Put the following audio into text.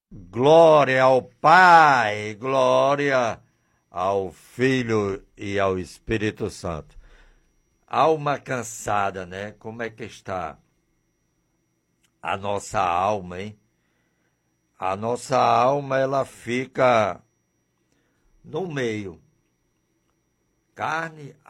Glória ao Pai, glória ao Filho e ao Espírito Santo. Alma cansada, né? Como é que está a nossa alma, hein? A nossa alma, ela fica no meio. Carne,